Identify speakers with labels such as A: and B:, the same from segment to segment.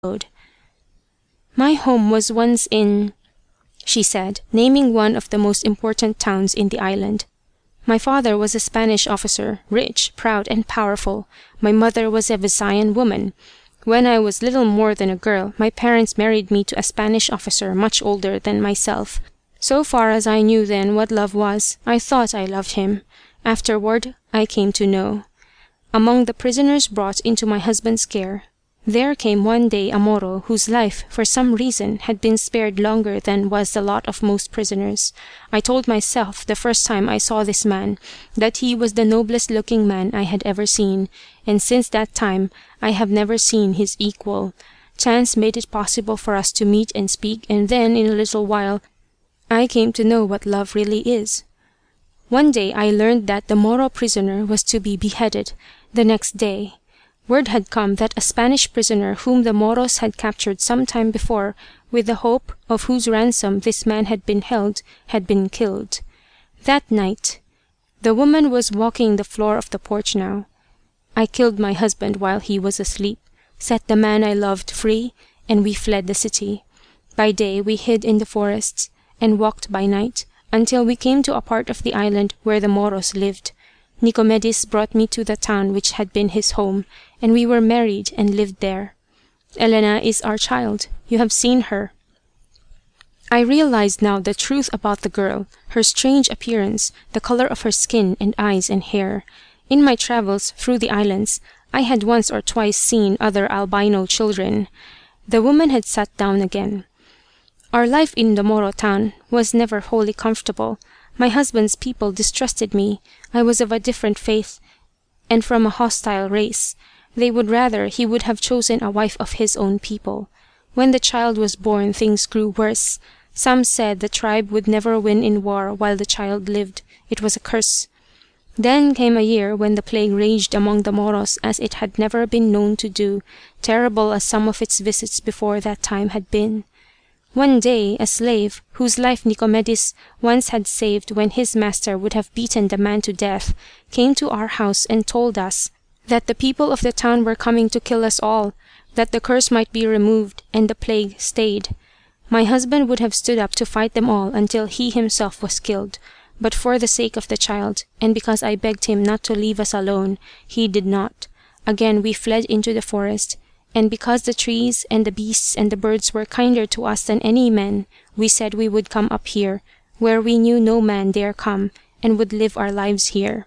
A: followed. "My home was once in," she said, naming one of the most important towns in the island. "My father was a Spanish officer, rich, proud, and powerful. My mother was a Visayan woman. When I was little more than a girl, my parents married me to a Spanish officer much older than myself. So far as I knew then what love was, I thought I loved him. Afterward, I came to know. Among the prisoners brought into my husband's care, there came one day a Moro whose life, for some reason, had been spared longer than was the lot of most prisoners. I told myself, the first time I saw this man, that he was the noblest looking man I had ever seen, and since that time I have never seen his equal. Chance made it possible for us to meet and speak, and then, in a little while, I came to know what love really is. One day I learned that the Moro prisoner was to be beheaded. The next day, word had come that a Spanish prisoner whom the Moros had captured some time before, with the hope of whose ransom this man had been held, had been killed. That night, the woman was walking the floor of the porch now. I killed my husband while he was asleep, set the man I loved free, and we fled the city. By day we hid in the forests, and walked by night, until we came to a part of the island where the Moros lived. Nicomedis brought me to the town which had been his home, and we were married and lived there. Elena is our child. You have seen her." I realized now the truth about the girl, her strange appearance, the color of her skin and eyes and hair. In my travels through the islands, I had once or twice seen other albino children. The woman had sat down again. "Our life in the Moro town was never wholly comfortable. My husband's people distrusted me. I was of a different faith, and from a hostile race. They would rather he would have chosen a wife of his own people. When the child was born, things grew worse. Some said the tribe would never win in war while the child lived. It was a curse. Then came a year when the plague raged among the Moros as it had never been known to do, terrible as some of its visits before that time had been. One day, a slave, whose life Nicomedis once had saved when his master would have beaten the man to death, came to our house and told us that the people of the town were coming to kill us all, that the curse might be removed, and the plague stayed. My husband would have stood up to fight them all until he himself was killed, but for the sake of the child, and because I begged him not to leave us alone, he did not. Again we fled into the forest, and because the trees and the beasts and the birds were kinder to us than any men, we said we would come up here, where we knew no man dare come, and would live our lives here.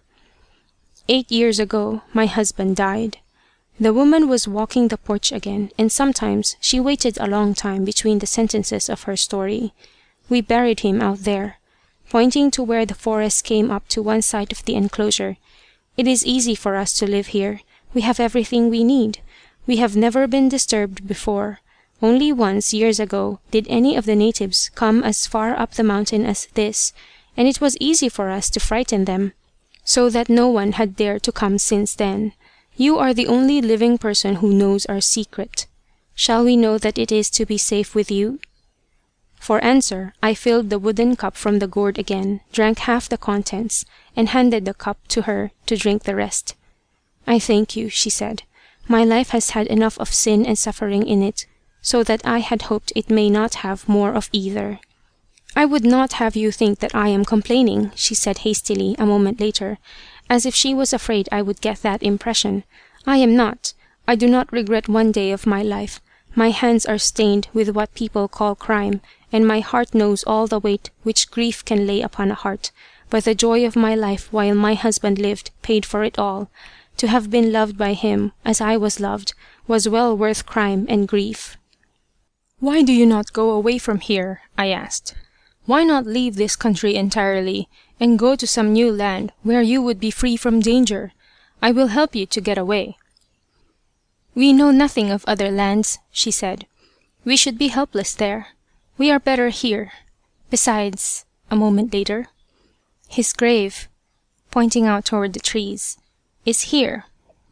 A: 8 years ago, my husband died." The woman was walking the porch again, and sometimes she waited a long time between the sentences of her story. "We buried him out there," pointing to where the forest came up to one side of the enclosure. "It is easy for us to live here. We have everything we need. We have never been disturbed before. Only once, years ago, did any of the natives come as far up the mountain as this, and it was easy for us to frighten them, so that no one had dared to come since then. You are the only living person who knows our secret. Shall we know that it is to be safe with you?" For answer, I filled the wooden cup from the gourd again, drank half the contents, and handed the cup to her to drink the rest. "I thank you," she said. "My life has had enough of sin and suffering in it, so that I had hoped it may not have more of either." "I would not have you think that I am complaining," she said hastily a moment later, as if she was afraid I would get that impression. "I am not. I do not regret one day of my life. My hands are stained with what people call crime, and my heart knows all the weight which grief can lay upon a heart, but the joy of my life while my husband lived paid for it all. To have been loved by him, as I was loved, was well worth crime and grief." "Why do you not go away from here?" I asked. "Why not leave this country entirely, and go to some new land where you would be free from danger? I will help you to get away." "We know nothing of other lands," she said. "We should be helpless there. We are better here. Besides," a moment later, "his grave," pointing out toward the trees, "is here."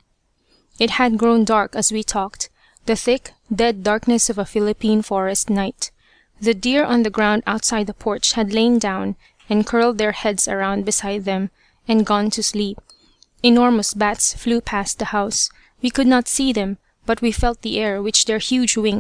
A: It had grown dark as we talked, the thick, dead darkness of a Philippine forest night. The deer on the ground outside the porch had lain down and curled their heads around beside them, and gone to sleep. Enormous bats flew past the house. We could not see them, but we felt the air which their huge wings